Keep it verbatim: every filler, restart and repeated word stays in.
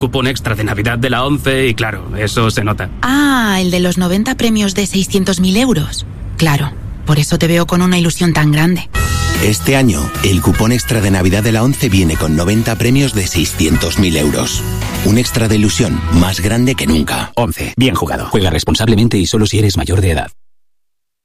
Cupón extra de Navidad de la ONCE y claro, eso se nota. Ah, el de los noventa premios de seiscientos mil euros. Claro, por eso te veo con una ilusión tan grande. Este año, el cupón extra de Navidad de la ONCE viene con noventa premios de seiscientos mil euros. Un extra de ilusión más grande que nunca. ONCE. Bien jugado. Juega responsablemente y solo si eres mayor de edad.